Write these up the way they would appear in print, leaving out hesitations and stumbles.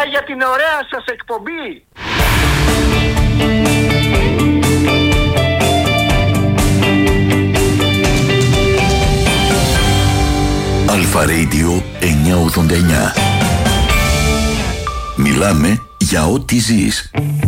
για την ωραία σας εκπομπή. Αλφα Radio 989. Μιλάμε για ό,τι ζεις.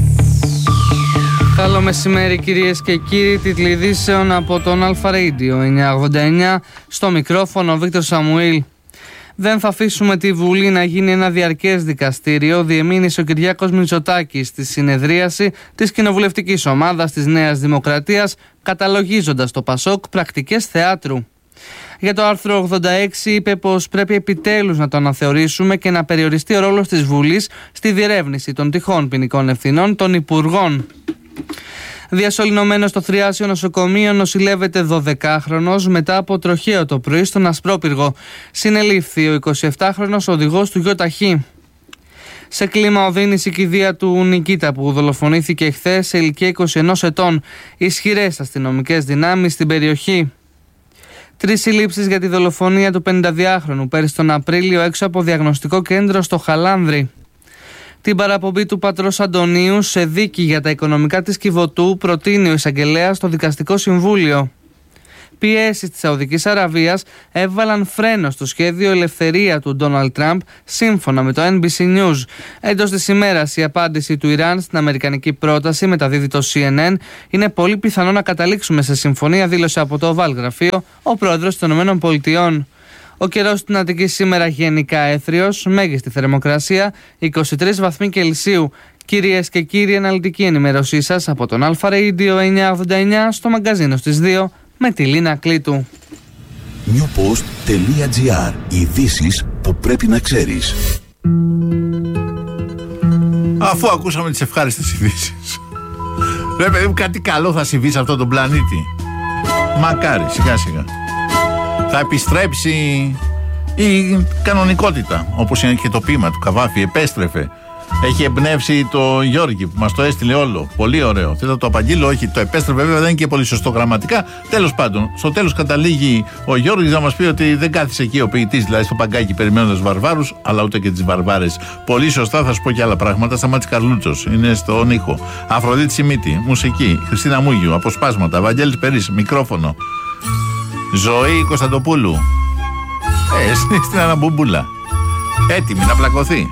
Καλό μεσημέρι κυρίες και κύριοι, τίτλοι ειδήσεων από τον Αλφα Radio 989. Στο μικρόφωνο ο Βίκτορ Σαμουήλ. Δεν θα αφήσουμε τη Βουλή να γίνει ένα διαρκές δικαστήριο, διεμήνυσε ο Κυριάκος Μητσοτάκης στη συνεδρίαση της κοινοβουλευτικής ομάδας της Νέας Δημοκρατίας, καταλογίζοντας το ΠΑΣΟΚ πρακτικές θεάτρου. Για το άρθρο 86 είπε πως πρέπει επιτέλους να το αναθεωρήσουμε και να περιοριστεί ο ρόλος της Βουλής στη διερεύνηση των τυχόν ποινικών ευθυνών των υπουργών. Διασωληνωμένος στο Θριάσιο νοσοκομείο νοσηλεύεται 12χρονος μετά από τροχαίο το πρωί στον Ασπρόπυργο. Συνελήφθη ο 27χρονος οδηγός του ΙΟΤΑΧΗ. Σε κλίμα οδύνης η κηδεία του Νικήτα που δολοφονήθηκε χθες σε ηλικία 21 ετών. Ισχυρές αστυνομικές δυνάμεις στην περιοχή. 3 συλλήψεις για τη δολοφονία του 52χρονου πέρυσι τον Απρίλιο έξω από διαγνωστικό κέντρο στο Χαλάνδρι. Την παραπομπή του πατρός Αντωνίου σε δίκη για τα οικονομικά της Κιβωτού προτείνει ο εισαγγελέας στο Δικαστικό Συμβούλιο. Πιέσεις της Σαουδικής Αραβίας έβαλαν φρένο στο σχέδιο ελευθερία του Ντόναλντ Τραμπ, σύμφωνα με το NBC News. Εντός της ημέρας η απάντηση του Ιράν στην αμερικανική πρόταση, μεταδίδει το CNN, είναι πολύ πιθανό να καταλήξουμε σε συμφωνία, δήλωσε από το Oval Γραφείο ο πρόεδρος των ΗΠΑ. Ο καιρός στην Αττική σήμερα γενικά έθριος, μέγιστη θερμοκρασία 23 βαθμοί Κελσίου. Κυρίες και κύριοι, αναλυτική ενημέρωσή σας από τον Αλφα Radio 989 στο μαγκαζίνο στις 2 με τη Λίνα Κλήτου. newpost.gr. Ειδήσεις που πρέπει να ξέρεις. Αφού ακούσαμε τις ευχάριστες ειδήσεις, ρε παιδί μου, κάτι καλό θα συμβεί σε αυτόν τον πλανήτη. Μακάρι, σιγά σιγά θα επιστρέψει η κανονικότητα, όπως είναι και το ποίημα του Καβάφη. Επέστρεφε. Έχει εμπνεύσει το Γιώργη που μας το έστειλε όλο. Πολύ ωραίο. Θέλω να το απαγγείλω. Όχι, το επέστρεφε βέβαια δεν είναι και πολύ σωστό γραμματικά. Τέλος πάντων, στο τέλος καταλήγει ο Γιώργης να μας πει ότι δεν κάθισε εκεί ο ποιητής, δηλαδή στο παγκάκι περιμένοντας βαρβάρους, αλλά ούτε και τις βαρβάρες. Πολύ σωστά, θα σου πω και άλλα πράγματα. Σταμάτης Καρλούτσος είναι στον ήχο. Αφροδίτη Σιμίτη, μουσική. Χριστίνα Μούγιου, αποσπάσματα. Βαγγέλης Περίς, μικρόφωνο. Ζωή Κωνσταντοπούλου. Στην Αναμπουμπούλα. Έτοιμη να πλακωθεί.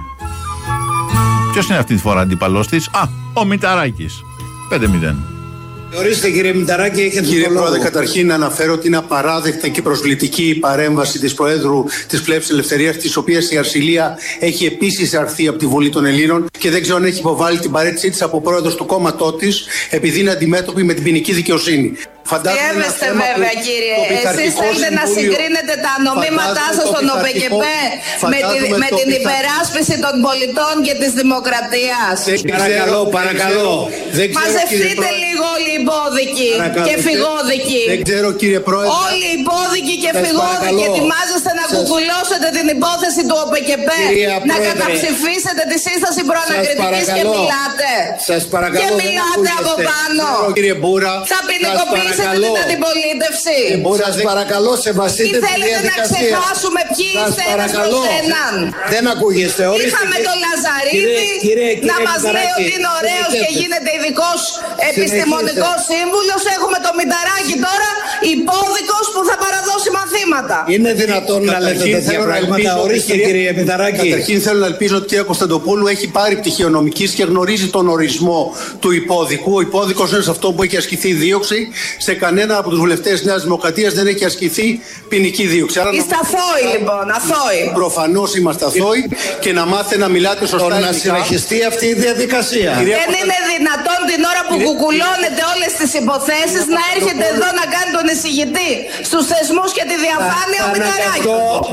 Ποιος είναι αυτή τη φορά αντίπαλός της? Ο Μηταράκης. 5-0. Ορίστε κύριε Μηταράκη, έχετε Κύριε το λόγο. Πρόεδρε, καταρχήν να αναφέρω ότι είναι απαράδεκτα και προσβλητική η παρέμβαση της Προέδρου της Πλεύσης Ελευθερίας, της οποίας η Αρσιλία έχει επίσης αρθεί από τη Βουλή των Ελλήνων και δεν ξέρω αν έχει υποβάλει την παρέτησή της από πρόεδρος του κόμματό της, επειδή είναι αντιμέτωπη με την ποινική δικαιοσύνη. Διέβεστε βέβαια κύριε, εσείς θέλετε να συγκρίνετε τα νομήματά σας στον ΟΠΕΚΕΠΕ με την υπεράσπιση των πολιτών και της δημοκρατίας. Παρακαλώ. Μαζευτείτε λίγο όλοι οι υπόδικοι και φυγόδικοι. Δεν ξέρω κύριε Πρόεδρε. Όλοι οι υπόδικοι και φυγόδικοι ετοιμάζεστε να κουκουλώσετε την υπόθεση του ΟΠΕΚΕΠΕ, να καταψηφίσετε τη σύσταση προανακριτικής και μιλάτε. Σας παρακαλώ. Και μιλάτε από πάνω. Κύριε Μπούρα. Θα ποινικοποιήσετε την αντιπολίτευση. Σας παρακαλώ, σεβαστείτε τη διαδικασία. Θέλετε να ξεχάσουμε ποιοι είστε ένας προς έναν? Δεν ακούγεστε. Είχαμε τον Λαζαρίδη να μας λέει ότι είναι ωραίος και γίνεται ειδικός επιστημονικός σύμβουλος. Έχουμε τον Μηταράκη τώρα, υπόδικος που θα παραδώσει μαθήματα. Είναι δυνατόν να λέτε τέτοια πράγματα? Ορίστε κύριε Μηταράκη. Καταρχήν θέλω να ελπίζω ότι η κυρία Κωνσταντοπούλου έχει πάρει πτυχίο νομικής και γνωρίζει τον ορισμό του υπόδικου. Ο υπόδικος είναι σε αυτό που έχει ασκηθεί δίωξη. Σε κανένα από τους βουλευτές της Νέας Δημοκρατίας δεν έχει ασκηθεί ποινική δίωξη. Είστε αθώοι λοιπόν, αθώοι. Προφανώς είμαστε αθώοι και να μάθετε να μιλάτε σωστά. Να συνεχιστεί αυτή η διαδικασία. Δεν είναι δυνατόν την ώρα που κουκουλώνετε όλες τις υποθέσεις να έρχεται εδώ να κάνει τον εισηγητή στους θεσμούς και τη διαφάνεια ο Μηταράκης.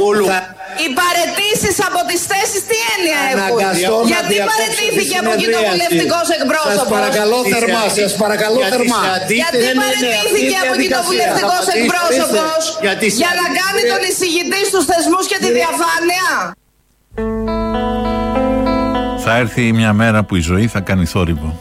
Οι παραιτήσεις από τις θέσεις τι έννοια έχουν? Γιατί παραιτήθηκε από κοινοβουλευτικός εκπρόσωπος? Σας παρακαλώ θερμά, σας παρακαλώ θερμά. Γιατί παραιτήθηκε από κοινοβουλευτικός εκπρόσωπος? Για να κάνει τον εισηγητή στους θεσμούς και τη διαφάνεια. Θα έρθει μια μέρα που η ζωή θα κάνει θόρυβο.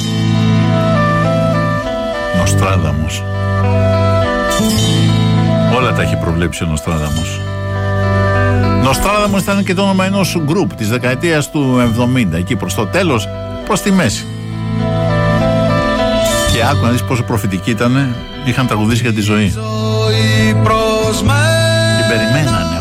Νοστράδαμος. Όλα τα έχει προβλέψει ο Νοστράδαμος. Νοστράδαμος ήταν και το όνομα ενός γκρουπ της δεκαετίας του 70, εκεί προς το τέλος, προς τη μέση. Και άκου να δεις πόσο προφητικοί ήτανε, είχαν τραγουδήσει για τη ζωή. Και περιμένανε.